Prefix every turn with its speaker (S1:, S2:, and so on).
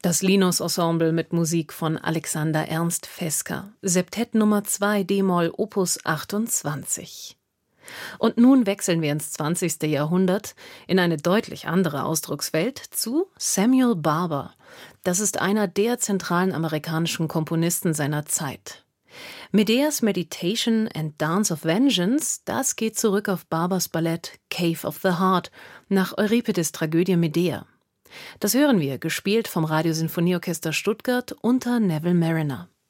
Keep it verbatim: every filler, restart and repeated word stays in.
S1: Das Linus-Ensemble mit Musik von Alexander Ernst Fesker, Septett Nummer zwei d-Moll Opus achtundzwanzig. Und nun wechseln wir ins zwanzigste Jahrhundert, in eine deutlich andere Ausdruckswelt, zu Samuel Barber. Das ist einer der zentralen amerikanischen Komponisten seiner Zeit. Medea's Meditation and Dance of Vengeance, das geht zurück auf Barbers Ballett Cave of the Heart nach Euripides' Tragödie Medea. Das hören wir, gespielt vom Radiosinfonieorchester Stuttgart unter Neville Marriner.